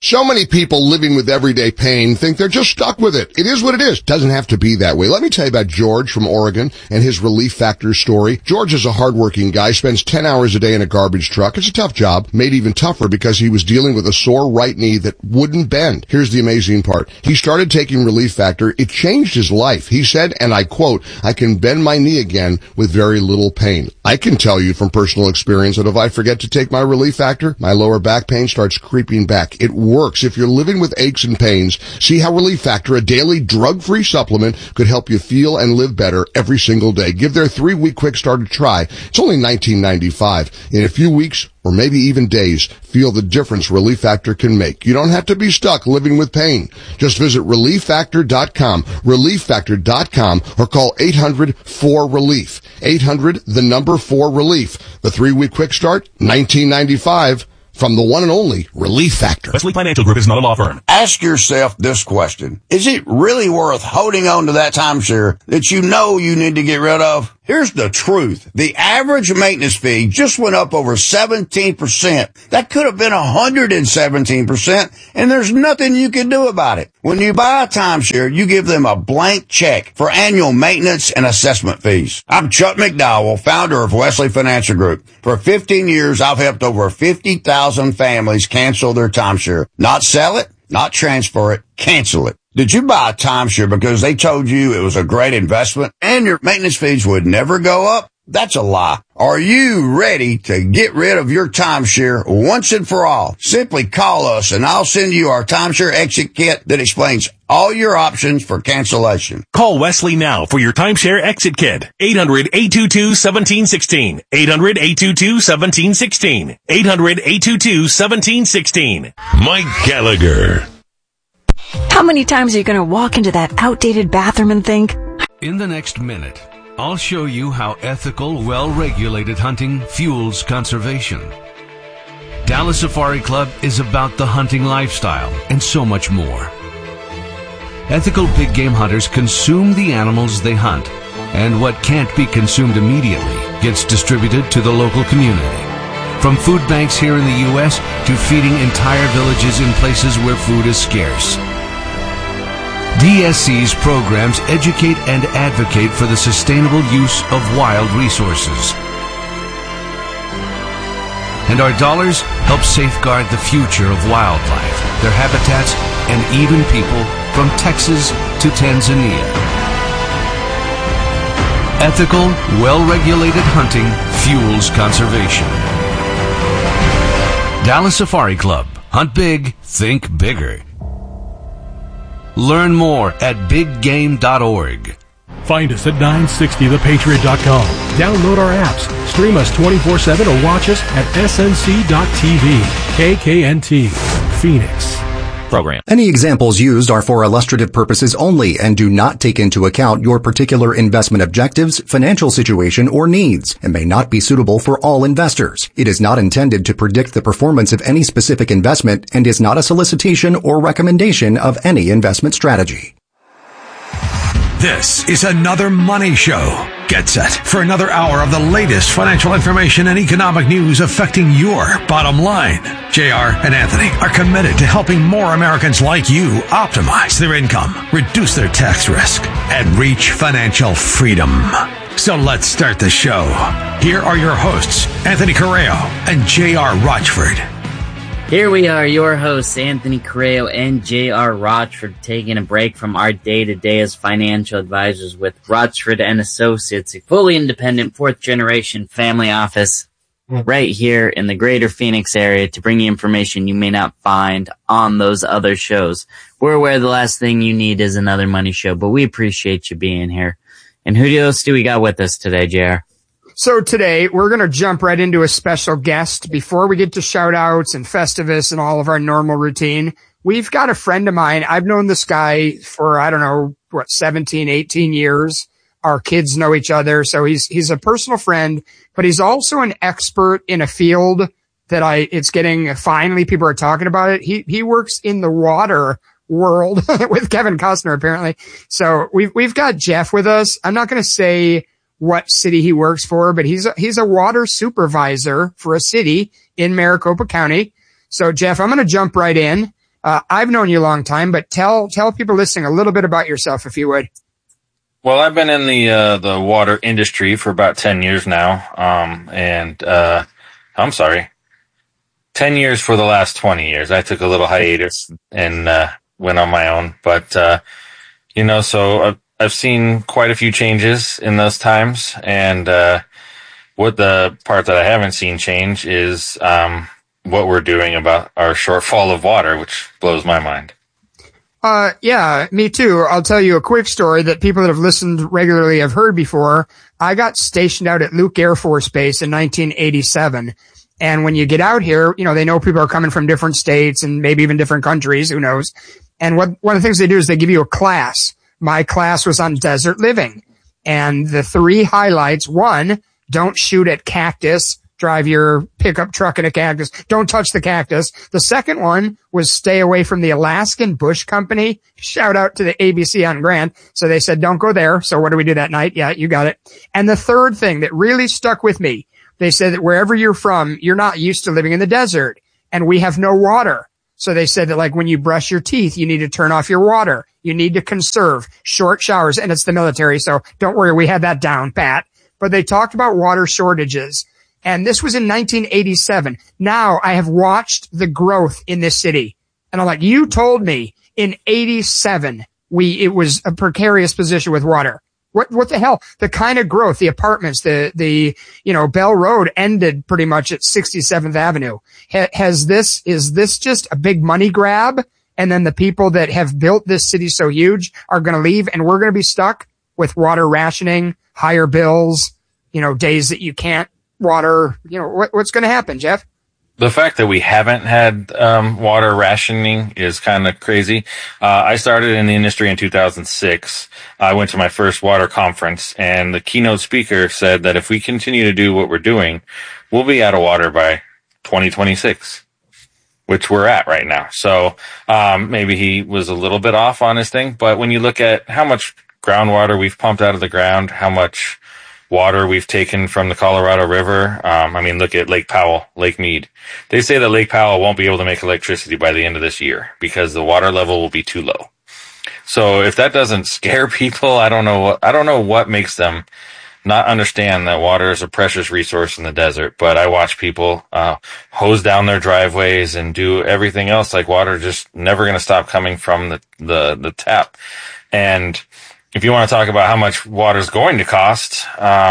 So many people living with everyday pain think they're just stuck with it. It is what it is. Doesn't have to be that way. Let me tell you about George from Oregon and his Relief Factor story. George is a hardworking guy, spends 10 hours a day in a garbage truck. It's a tough job, made even tougher because he was dealing with a sore right knee that wouldn't bend. Here's the amazing part. He started taking Relief Factor. It changed his life. He said, and I quote, "I can bend my knee again with very little pain." I can tell you from personal experience that if I forget to take my Relief Factor, my lower back pain starts creeping back. It works. If you're living with aches and pains, see how Relief Factor, a daily drug-free supplement, could help you feel and live better every single day. Give their 3-week quick start a try. It's only $19.95. In a few weeks, or maybe even days, feel the difference Relief Factor can make. You don't have to be stuck living with pain. Just visit ReliefFactor.com, ReliefFactor.com, or call 800-4RELIEF. 800-4RELIEF. The 3-week quick start, $19.95. From the one and only Relief Factor. Wesley Financial Group is not a law firm. Ask yourself this question. Is it really worth holding on to that timeshare that you know you need to get rid of? Here's the truth. The average maintenance fee just went up over 17%. That could have been 117%, and there's nothing you can do about it. When you buy a timeshare, you give them a blank check for annual maintenance and assessment fees. I'm Chuck McDowell, founder of Wesley Financial Group. For 15 years, I've helped over 50,000 families cancel their timeshare. Not sell it, not transfer it, cancel it. Did you buy a timeshare because they told you it was a great investment and your maintenance fees would never go up? That's a lie. Are you ready to get rid of your timeshare once and for all? Simply call us and I'll send you our timeshare exit kit that explains all your options for cancellation. Call Wesley now for your timeshare exit kit. 800-822-1716. 800-822-1716. 800-822-1716. Mike Gallagher. How many times are you going to walk into that outdated bathroom and think, in the next minute, I'll show you how ethical, well-regulated hunting fuels conservation. Dallas Safari Club is about the hunting lifestyle and so much more. Ethical big game hunters consume the animals they hunt, and what can't be consumed immediately gets distributed to the local community. From food banks here in the U.S. to feeding entire villages in places where food is scarce. DSC's programs educate and advocate for the sustainable use of wild resources. And our dollars help safeguard the future of wildlife, their habitats, and even people from Texas to Tanzania. Ethical, well-regulated hunting fuels conservation. Dallas Safari Club. Hunt big, think bigger. Learn more at biggame.org. Find us at 960thepatriot.com. Download our apps, stream us 24/7, or watch us at snc.tv. KKNT, Phoenix. Program. Any examples used are for illustrative purposes only and do not take into account your particular investment objectives, financial situation, or needs, and may not be suitable for all investors. It is not intended to predict the performance of any specific investment and is not a solicitation or recommendation of any investment strategy. This is another Money Show. Get set for another hour of the latest financial information and economic news affecting your bottom line. JR and Anthony are committed to helping more Americans like you optimize their income, reduce their tax risk, and reach financial freedom. So let's start the show. Here are your hosts, Anthony Correo and JR Rochford. Here we are, your hosts, Anthony Correo and J.R. Rochford, taking a break from our day-to-day as financial advisors with Rochford and Associates, a fully independent fourth-generation family office right here in the greater Phoenix area to bring you information you may not find on those other shows. We're aware the last thing you need is another money show, but we appreciate you being here. And who else do we got with us today, J.R.? So today, we're going to jump right into a special guest. Before we get to shout-outs and Festivus and all of our normal routine, we've got a friend of mine. I've known this guy for, 17, 18 years. Our kids know each other, so he's a personal friend, but he's also an expert in a field that it's getting, finally people are talking about it. He works in the water world with Kevin Costner, apparently. So we've got Jeff with us. I'm not going to say what city he works for, but he's a water supervisor for a city in Maricopa County. So Jeff, I'm going to jump right in. I've known you a long time, but tell people listening a little bit about yourself, if you would. Well, I've been in the water industry for about 10 years now. 10 years for the last 20 years. I took a little hiatus and went on my own. But, so I've seen quite a few changes in those times. And what the part that I haven't seen change is what we're doing about our shortfall of water, which blows my mind. Yeah, me too. I'll tell you a quick story that people that have listened regularly have heard before. I got stationed out at Luke Air Force Base in 1987. And when you get out here, they know people are coming from different states and maybe even different countries, who knows. And one of the things they do is they give you a class. My class was on desert living. And the 3 highlights, 1, don't shoot at cactus. Drive your pickup truck in a cactus. Don't touch the cactus. The second one was stay away from the Alaskan Bush Company. Shout out to the ABC on Grant. So they said, don't go there. So what do we do that night? Yeah, you got it. And the third thing that really stuck with me, they said that wherever you're from, you're not used to living in the desert, and we have no water. So they said that, like, when you brush your teeth, you need to turn off your water. You need to conserve short showers, and it's the military. So don't worry. We had that down pat, but they talked about water shortages. And this was in 1987. Now I have watched the growth in this city. And I'm like, you told me in 87, it was a precarious position with water. What the hell? The kind of growth, the apartments, Bell Road ended pretty much at 67th Avenue. Is this just a big money grab? And then the people that have built this city so huge are going to leave, and we're going to be stuck with water rationing, higher bills, days that you can't water. What's going to happen, Jeff? The fact that we haven't had water rationing is kind of crazy. I started in the industry in 2006. I went to my first water conference, and the keynote speaker said that if we continue to do what we're doing, we'll be out of water by 2026, which we're at right now. So maybe he was a little bit off on his thing, but when you look at how much groundwater we've pumped out of the ground, how much water we've taken from the Colorado River. Look at Lake Powell, Lake Mead. They say that Lake Powell won't be able to make electricity by the end of this year because the water level will be too low. So if that doesn't scare people, I don't know what makes them not understand that water is a precious resource in the desert. But I watch people hose down their driveways and do everything else like water just never going to stop coming from the tap. And if you want to talk about how much water is going to cost,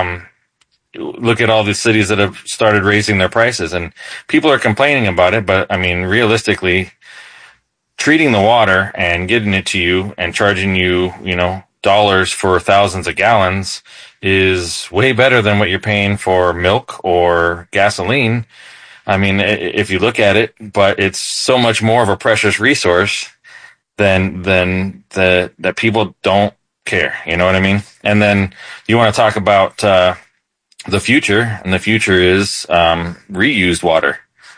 look at all the cities that have started raising their prices, and people are complaining about it. But realistically, treating the water and getting it to you and charging you, dollars for thousands of gallons is way better than what you're paying for milk or gasoline. If you look at it, but it's so much more of a precious resource than that people don't care. You know what I mean? And then you want to talk about the future, and the future is reused water.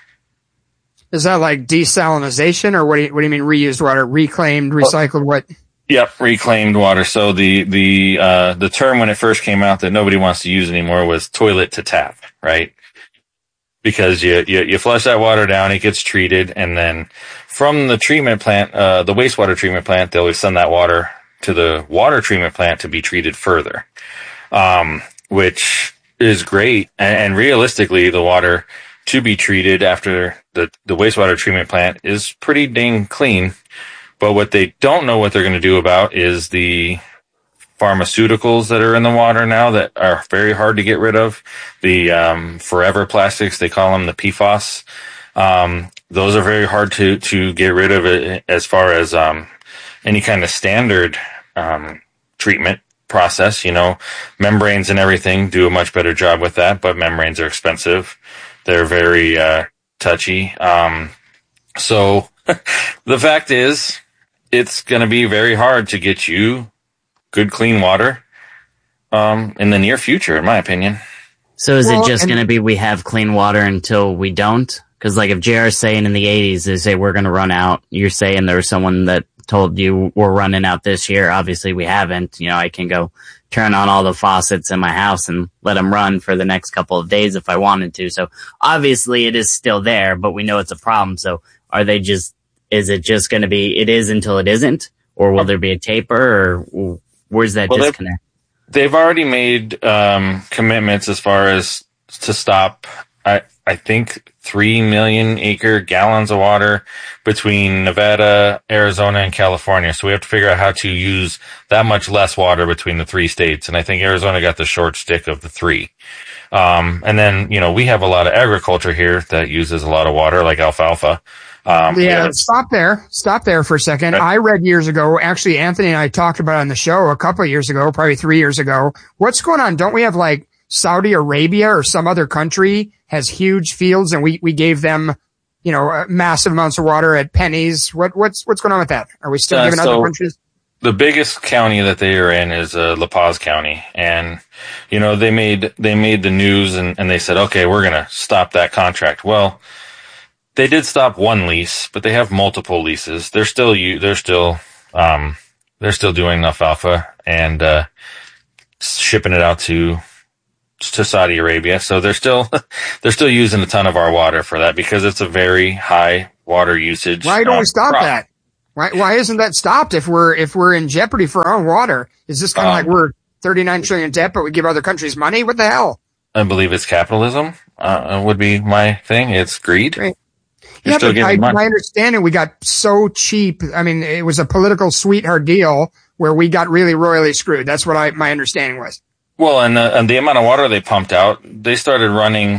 Is that like desalinization, or what do you mean reused water? Reclaimed, recycled, what? Yep, reclaimed water. So the term when it first came out that nobody wants to use anymore was toilet to tap, right? Because you flush that water down, it gets treated, and then from the treatment plant, the wastewater treatment plant, they'll send that water to the water treatment plant to be treated further, which is great. And realistically, the water to be treated after the wastewater treatment plant is pretty dang clean. But what they don't know what they're going to do about is the pharmaceuticals that are in the water now that are very hard to get rid of. The forever plastics, they call them the PFAS. Those are very hard to get rid of as far as any kind of standard treatment process. Membranes and everything do a much better job with that, but membranes are expensive. They're very touchy. So the fact is, it's going to be very hard to get you good, clean water in the near future, in my opinion. So is it just going to be we have clean water until we don't? Because if JR's saying in the 80s, they say we're going to run out. You're saying there was someone that told you we're running out this year. Obviously, we haven't. I can go turn on all the faucets in my house and let them run for the next couple of days if I wanted to. So obviously, it is still there, but we know it's a problem. So are they just is it just going to be, it is until it isn't? Or will there be a taper, or where's that disconnect? They've already made commitments as far as to stop, I think, 3 million acre gallons of water between Nevada, Arizona, and California. So we have to figure out how to use that much less water between the 3 states. And I think Arizona got the short stick of the 3. And then, we have a lot of agriculture here that uses a lot of water, like alfalfa. Stop there for a second. Okay. I read years ago, actually, Anthony and I talked about it on the show a couple of years ago, probably 3 years ago. What's going on? Don't we have like Saudi Arabia or some other country has huge fields and we gave them, massive amounts of water at pennies? What's going on with that? Are we still giving other countries? The biggest county that they are in is La Paz County. And, they made the news and they said, okay, we're going to stop that contract. Well, they did stop one lease, but they have multiple leases. They're still doing alfalfa and, shipping it out to Saudi Arabia. So they're still using a ton of our water for that because it's a very high water usage. Why don't we stop that? Why isn't that stopped if we're in jeopardy for our own water? Is this kind of like we're 39 trillion debt, but we give other countries money? What the hell? I believe it's capitalism, would be my thing. It's greed. Right. Yeah, but my understanding, we got so cheap. I mean, it was a political sweetheart deal where we got really royally screwed. That's what my understanding was. Well, and the amount of water they pumped out, they started running,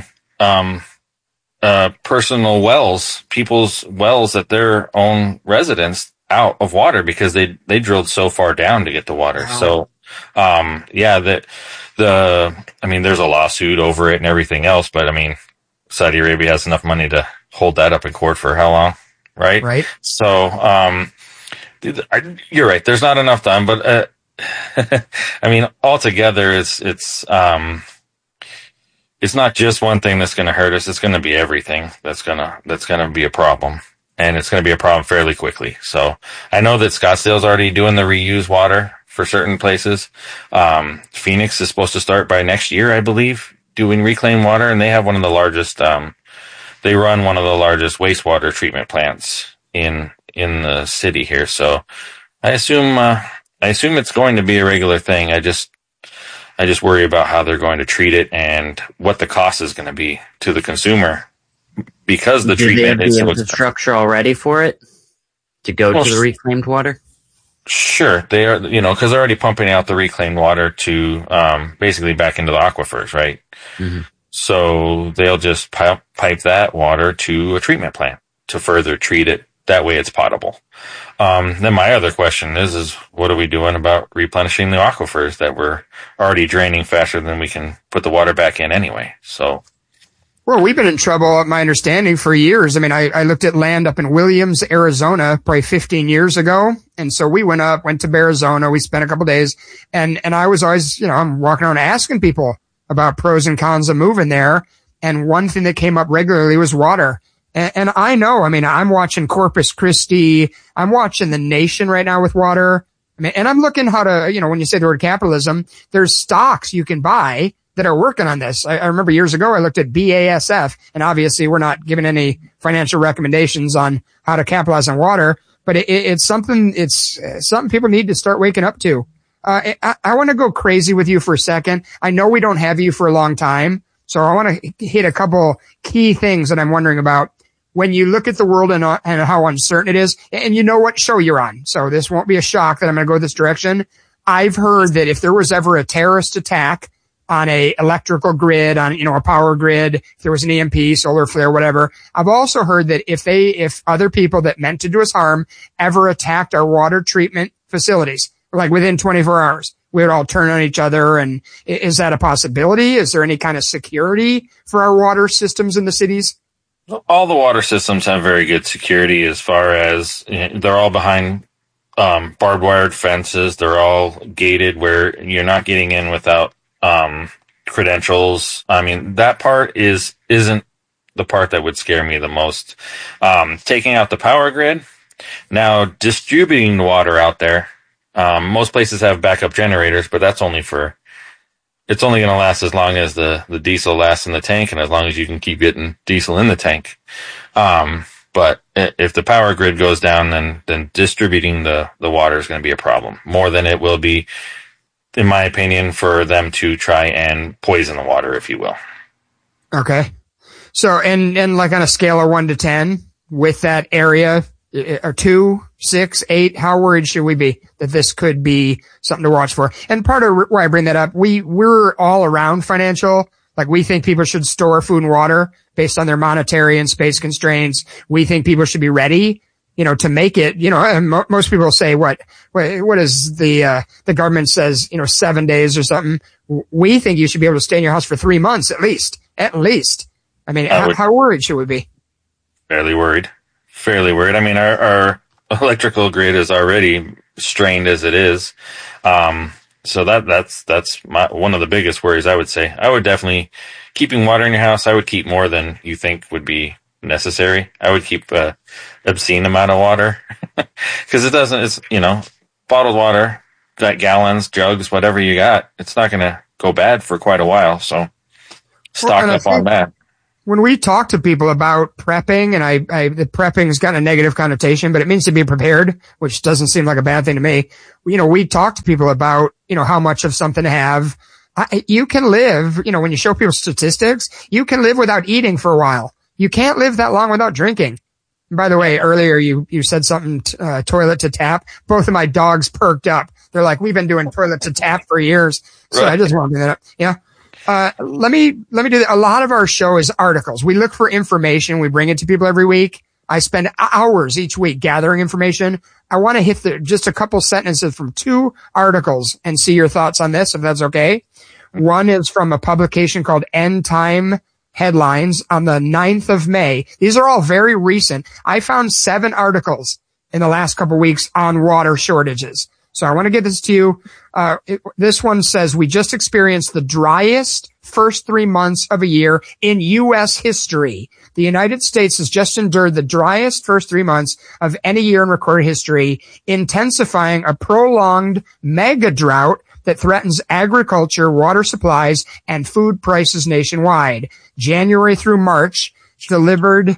personal wells, people's wells at their own residence out of water because they drilled so far down to get the water. Wow. So, there's a lawsuit over it and everything else, but Saudi Arabia has enough money to hold that up in court for how long? Right? Right. So, you're right. There's not enough time, but, altogether, it's not just one thing that's going to hurt us. It's going to be everything that's going to be a problem. And it's going to be a problem fairly quickly. So I know that Scottsdale's already doing the reuse water for certain places. Phoenix is supposed to start by next year, I believe, doing reclaimed water. And they have one of the largest, they run one of the largest wastewater treatment plants in the city here. So I assume it's going to be a regular thing. I just worry about how they're going to treat it and what the cost is going to be to the consumer because the treatment is so expensive. Infrastructure already for it to go to the reclaimed water? Sure. They are, because they're already pumping out the reclaimed water to basically back into the aquifers, right? Mm-hmm. So they'll just pipe that water to a treatment plant to further treat it. That way it's potable. Then my other question is what are we doing about replenishing the aquifers that we're already draining faster than we can put the water back in anyway? So. Well, we've been in trouble, my understanding, for years. I looked at land up in Williams, Arizona, probably 15 years ago. And so we went to Arizona. We spent a couple days and I was always, I'm walking around asking people about pros and cons of moving there. And one thing that came up regularly was water. And I know, I'm watching Corpus Christi. I'm watching The Nation right now with water. And I'm looking how to, when you say the word capitalism, there's stocks you can buy that are working on this. I remember years ago, I looked at BASF, and obviously we're not giving any financial recommendations on how to capitalize on water, but it's something people need to start waking up to. I want to go crazy with you for a second. I know we don't have you for a long time, so I want to hit a couple key things that I'm wondering about. When you look at the world and how uncertain it is, and you know what show you're on, so this won't be a shock that I'm going to go this direction. I've heard that if there was ever a terrorist attack on a electrical grid, on, a power grid, if there was an EMP, solar flare, whatever, I've also heard that if other people that meant to do us harm ever attacked our water treatment facilities, like within 24 hours, we would all turn on each other. And is that a possibility? Is there any kind of security for our water systems in the cities? All the water systems have very good security as far as they're all behind barbed wired fences. They're all gated where you're not getting in without credentials. That part isn't the part that would scare me the most. Taking out the power grid, now distributing the water out there. Most places have backup generators, but that's it's only going to last as long as the diesel lasts in the tank and as long as you can keep getting diesel in the tank. But if the power grid goes down, then distributing the water is going to be a problem, more than it will be, in my opinion, for them to try and poison the water, if you will. Okay. So, and like on a scale of 1 to 10 with that area, or 2, 6, 8, how worried should we be that this could be something to watch for? And part of why I bring that up, we're all around financial. Like, we think people should store food and water based on their monetary and space constraints. We think people should be ready, to make it, and most people say what is the government says, 7 days or something. We think you should be able to stay in your house for 3 months at least. I mean, how worried should we be? Fairly worried. I mean, our electrical grid is already strained as it is. So that's one of the biggest worries, I would say. I would definitely, keeping water in your house, I would keep more than you think would be necessary. I would keep obscene amount of water because it's bottled water, got gallons, jugs, whatever you got. It's not going to go bad for quite a while. So stock up on that. When we talk to people about prepping, and the prepping has gotten a negative connotation, but it means to be prepared, which doesn't seem like a bad thing to me. We talk to people about, how much of something to have. You can live, when you show people statistics, you can live without eating for a while. You can't live that long without drinking. And by the way, earlier you said something, toilet to tap. Both of my dogs perked up. They're like, we've been doing toilet to tap for years. So right. I just want to bring that up. Yeah. Let me do that. A lot of our show is articles. We look for information. We bring it to people every week. I spend hours each week gathering information. I want to hit just a couple sentences from 2 articles and see your thoughts on this, if that's okay. One is from a publication called End Time Headlines on the 9th of May. These are all very recent. I found 7 articles in the last couple weeks on water shortages. So I want to get this to you. This one says, we just experienced the driest first 3 months of a year in U.S. history. The United States has just endured the driest first 3 months of any year in recorded history, intensifying a prolonged mega drought that threatens agriculture, water supplies, and food prices nationwide. January through March delivered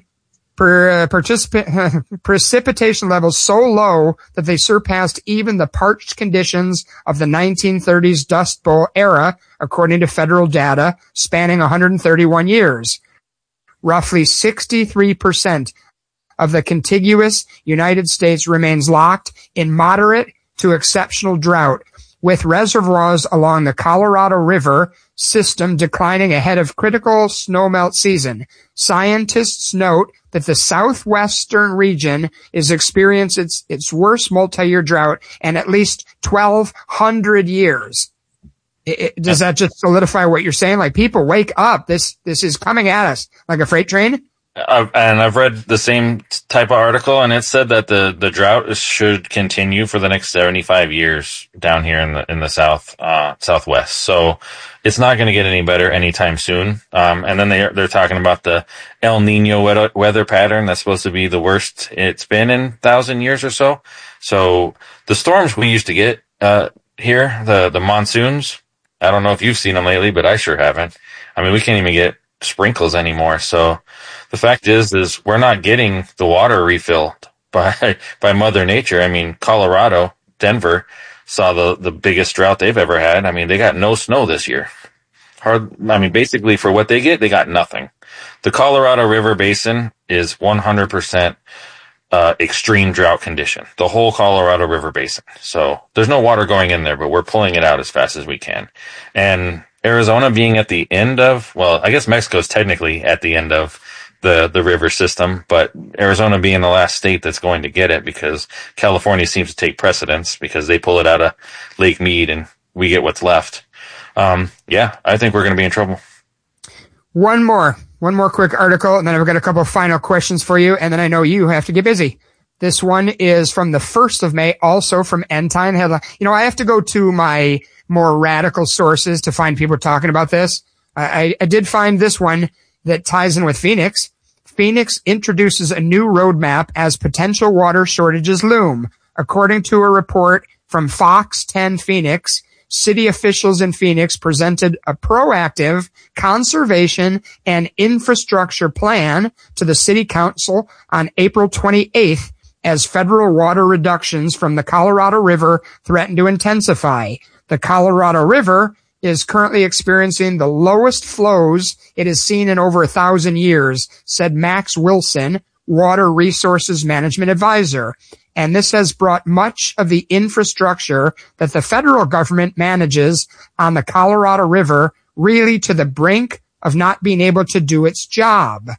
precipitation levels so low that they surpassed even the parched conditions of the 1930s Dust Bowl era, according to federal data spanning 131 years. Roughly 63% of the contiguous United States remains locked in moderate to exceptional drought, with reservoirs along the Colorado River system declining ahead of critical snowmelt season. Scientists note that the southwestern region is experiencing its worst multi-year drought in at least 1,200 years. Does that just solidify what you're saying? Like, people, wake up. This is coming at us like a freight train. And I've read the same type of article, and it said that the drought should continue for the next 75 years down here in the southwest. So it's not going to get any better anytime soon. And then they're talking about the El Nino weather pattern that's supposed to be the worst it's been in 1,000 years or so. So the storms we used to get here, the monsoons, I don't know if you've seen them lately, but I sure haven't. I mean, we can't even get sprinkles anymore. So the fact is we're not getting the water refilled by Mother Nature. I mean, Colorado, Denver saw the biggest drought they've ever had. I mean, they got no snow this year. Basically for what they get, they got nothing. The Colorado River Basin is 100% extreme drought condition. The whole Colorado River Basin. So there's no water going in there, but we're pulling it out as fast as we can. And Arizona being at the end of, well, I guess Mexico's technically at the end of the river system, but Arizona being the last state that's going to get it, because California seems to take precedence because they pull it out of Lake Mead and we get what's left. I think we're going to be in trouble. One more quick article, and then I've got a couple of final questions for you, and then I know you have to get busy. This one is from the 1st of May, also from End Time Headline. I have to go to my more radical sources to find people talking about this. I did find this one that ties in with Phoenix. Phoenix introduces a new roadmap as potential water shortages loom. According to a report from Fox 10 Phoenix, city officials in Phoenix presented a proactive conservation and infrastructure plan to the city council on April 28th as federal water reductions from the Colorado River threaten to intensify. The Colorado River is currently experiencing the lowest flows it has seen in over 1,000 years, said Max Wilson, Water Resources Management Advisor. And this has brought much of the infrastructure that the federal government manages on the Colorado River really to the brink of not being able to do its job.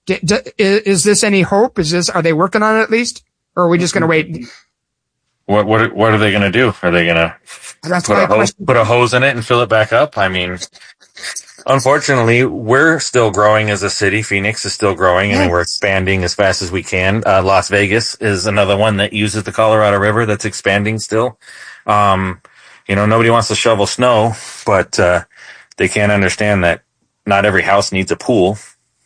Is this any hope? Are they working on it at least? Or are we just going to wait? What are they going to do? Are they going to put a hose in it and fill it back up? I mean, unfortunately, we're still growing as a city. Phoenix is still growing, and we're expanding as fast as we can. Las Vegas is another one that uses the Colorado River that's expanding still. Nobody wants to shovel snow, but they can't understand that not every house needs a pool.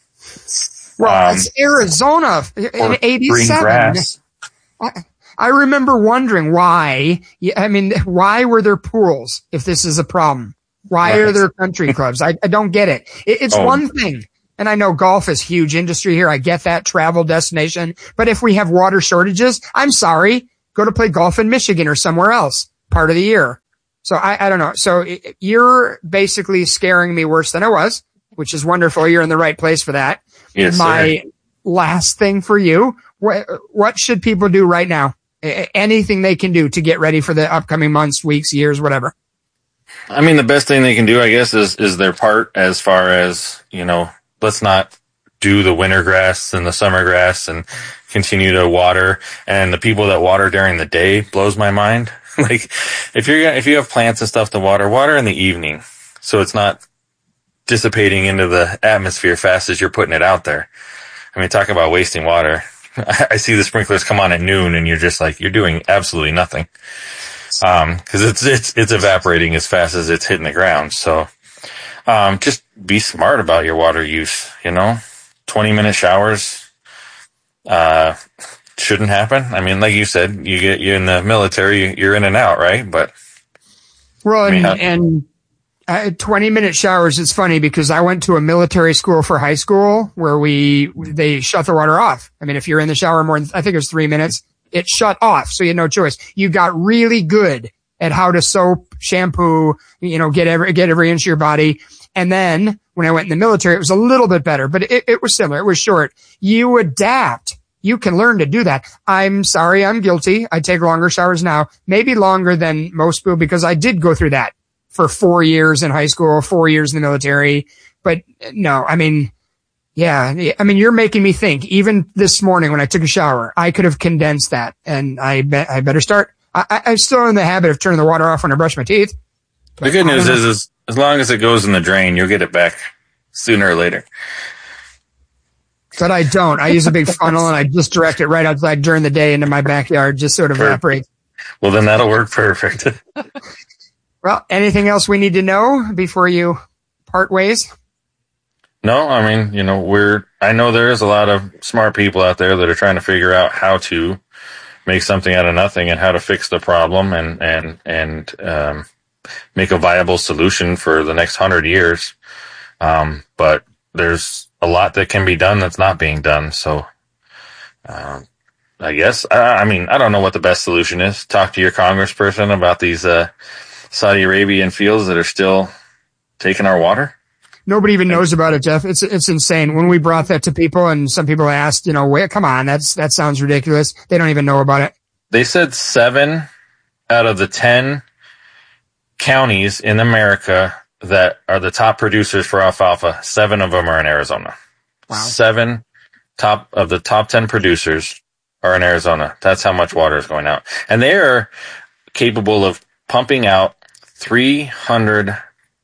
Well, it's Arizona in 87. Green grass. I remember wondering why. I mean, why were there pools if this is a problem? Why are there country clubs? I don't get it. It's one thing. And I know golf is huge industry here. I get that, travel destination. But if we have water shortages, I'm sorry, go to play golf in Michigan or somewhere else part of the year. So I don't know. So you're basically scaring me worse than I was, which is wonderful. You're in the right place for that. Yes, My last thing for you, what should people do right now? Anything they can do to get ready for the upcoming months, weeks, years, whatever. I mean, the best thing they can do, I guess, is their part as far as, let's not do the winter grass and the summer grass and continue to water. And the people that water during the day blows my mind. Like, if you have plants and stuff to water in the evening, so it's not dissipating into the atmosphere fast as you're putting it out there. I mean, talk about wasting water. I see the sprinklers come on at noon and you're just like, you're doing absolutely nothing. Cause it's evaporating as fast as it's hitting the ground. So, just be smart about your water use, 20-minute showers, shouldn't happen. I mean, like you said, you're in the military, you're in and out, right? But. Well, 20-minute showers. It's funny because I went to a military school for high school where they shut the water off. I mean, if you're in the shower more than, I think it was 3 minutes, it shut off. So you had no choice. You got really good at how to soap, shampoo, get every inch of your body. And then when I went in the military, it was a little bit better, but it was similar. It was short. You adapt. You can learn to do that. I'm sorry. I'm guilty. I take longer showers now, maybe longer than most people because I did go through that for 4 years in high school, 4 years in the military. But no, I mean, you're making me think. Even this morning when I took a shower, I could have condensed that, and I better start. I'm still in the habit of turning the water off when I brush my teeth. The good news is as long as it goes in the drain, you'll get it back sooner or later. But I don't. I use a big funnel and I just direct it right outside during the day into my backyard, just sort of evaporates. Well, then that'll work perfect. Well, anything else we need to know before you part ways? No, I mean, I know there is a lot of smart people out there that are trying to figure out how to make something out of nothing and how to fix the problem and make a viable solution for the next 100 years. But there's a lot that can be done that's not being done. So, I guess, I don't know what the best solution is. Talk to your congressperson about these, Saudi Arabian fields that are still taking our water. Nobody even knows about it, Jeff. It's insane. When we brought that to people and some people asked, wait, come on, that sounds ridiculous. They don't even know about it. They said 7 out of the 10 counties in America that are the top producers for alfalfa, 7 of them are in Arizona. Wow. 7 of the top 10 producers are in Arizona. That's how much water is going out. And they are capable of pumping out 3,000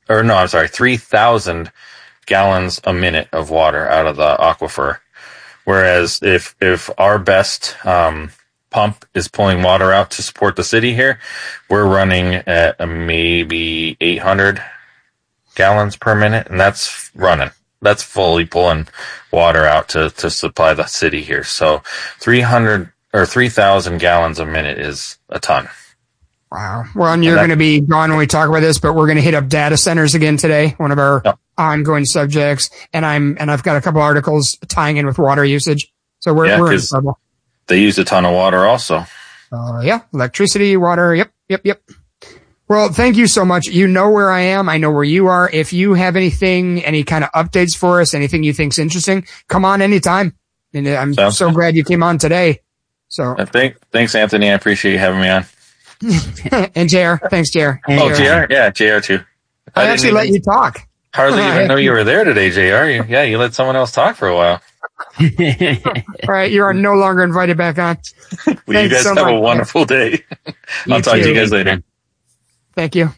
gallons a minute of water out of the aquifer. Whereas if our best pump is pulling water out to support the city here, we're running at maybe 800 gallons per minute, and that's running. That's fully pulling water out to supply the city here. So 3,000 gallons a minute is a ton. Wow. Well, and you're going to be gone when we talk about this, but we're going to hit up data centers again today, one of our ongoing subjects. And I've got a couple articles tying in with water usage. So we're in trouble. They use a ton of water also. Yeah. Electricity, water. Yep. Well, thank you so much. You know where I am. I know where you are. If you have anything, any kind of updates for us, anything you think's interesting, come on anytime. And I'm so glad you came on today. So thanks, Anthony. I appreciate you having me on. And JR. Thanks, JR. JR? Yeah, JR too. I actually let you talk. Hardly even know you were there today, JR. You let someone else talk for a while. All right, you are no longer invited back on. Well, you guys have a wonderful day. I'll talk to you guys later. Thank you.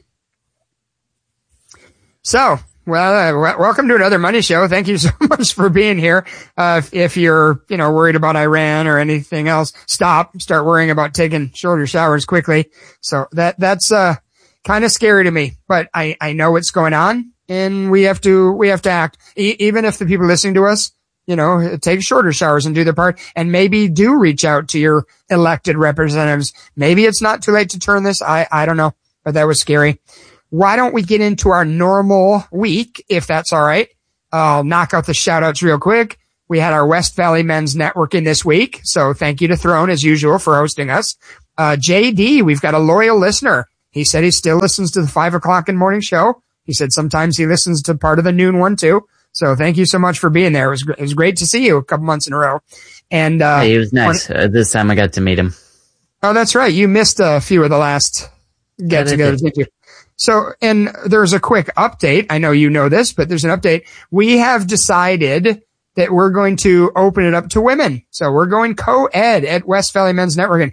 So, welcome to another Money Show. Thank you so much for being here. If you're, worried about Iran or anything else, start worrying about taking shoulder showers quickly. So that's kind of scary to me, but I know what's going on and we have to act. Even if the people listening to us, take shorter showers and do their part and maybe do reach out to your elected representatives. Maybe it's not too late to turn this. I don't know, but that was scary. Why don't we get into our normal week, if that's all right? I'll knock out the shout outs real quick. We had our West Valley Men's Networking this week. So thank you to Throne as usual for hosting us. JD, we've got a loyal listener. He said he still listens to the 5 o'clock in morning show. He said sometimes he listens to part of the noon one too. So thank you so much for being there. It was great to see you a couple months in a row. And, he was nice. This time I got to meet him. Oh, that's right. You missed a few of the last get-togethers, didn't you? So, and there's a quick update. I know you know this, but there's an update. We have decided that we're going to open it up to women. So we're going co-ed at West Valley Men's Networking.